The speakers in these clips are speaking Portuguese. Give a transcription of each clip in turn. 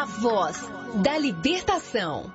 a voz da libertação.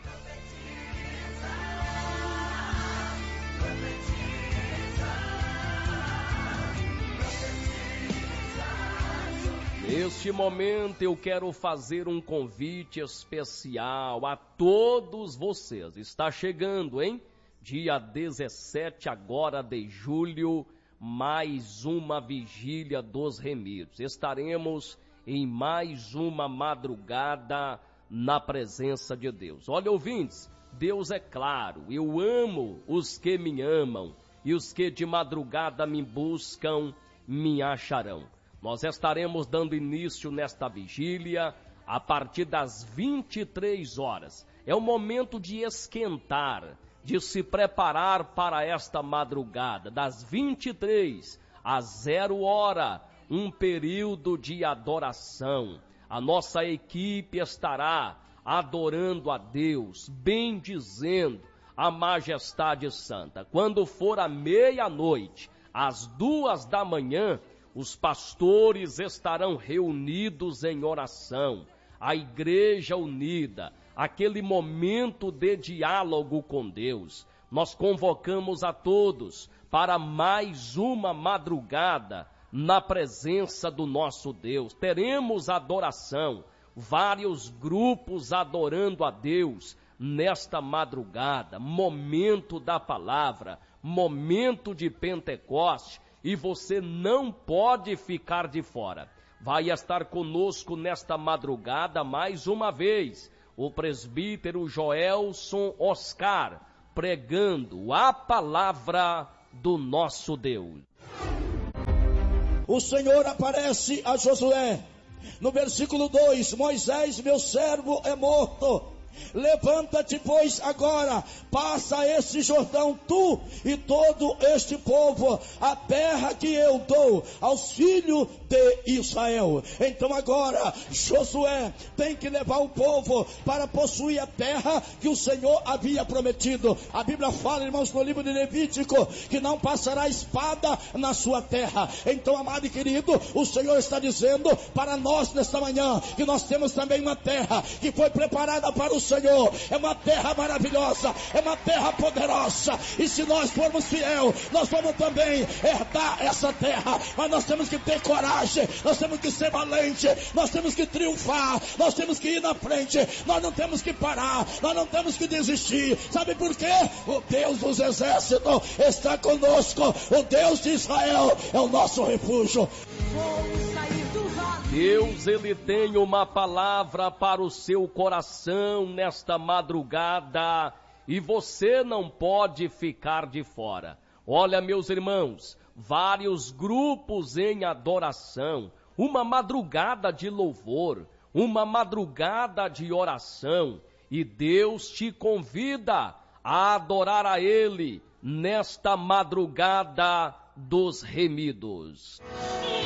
Neste momento eu quero fazer um convite especial a todos vocês. Está chegando, hein? Dia 17 agora de julho, mais uma vigília dos remidos. Estaremos em mais uma madrugada na presença de Deus. Olha, ouvintes, Deus é claro, eu amo os que me amam e os que de madrugada me buscam me acharão. Nós estaremos dando início nesta vigília a partir das 23 horas. É o momento de esquentar, de se preparar para esta madrugada, das 23 às 0 hora, um período de adoração. A nossa equipe estará adorando a Deus, bendizendo a majestade santa. Quando for a meia-noite, às 2 da manhã, os pastores estarão reunidos em oração, a igreja unida, aquele momento de diálogo com Deus. Nós convocamos a todos para mais uma madrugada na presença do nosso Deus. Teremos adoração, vários grupos adorando a Deus nesta madrugada, momento da palavra, momento de Pentecoste. E você não pode ficar de fora. Vai estar conosco nesta madrugada mais uma vez o presbítero Joelson Oscar, pregando a palavra do nosso Deus. O Senhor aparece a Josué. No versículo 2, Moisés, meu servo, é morto. Levanta-te, pois, agora, passa esse Jordão, tu e todo este povo, a terra que eu dou aos filhos de Israel. Então agora, Josué tem que levar o povo para possuir a terra que o Senhor havia prometido. A Bíblia fala, irmãos, no livro de Levítico, que não passará espada na sua terra. Então, amado e querido, o Senhor está dizendo para nós nesta manhã, que nós temos também uma terra que foi preparada para o Senhor. É uma terra maravilhosa, é uma terra poderosa, e se nós formos fiel, nós vamos também herdar essa terra. Mas nós temos que ter coragem, nós temos que ser valente, nós temos que triunfar, nós temos que ir na frente, nós não temos que parar, nós não temos que desistir. Sabe por quê? O Deus dos exércitos está conosco, o Deus de Israel é o nosso refúgio. Deus, Ele tem uma palavra para o seu coração nesta madrugada e você não pode ficar de fora. Olha, meus irmãos, vários grupos em adoração, uma madrugada de louvor, uma madrugada de oração, e Deus te convida a adorar a Ele nesta madrugada dos remidos.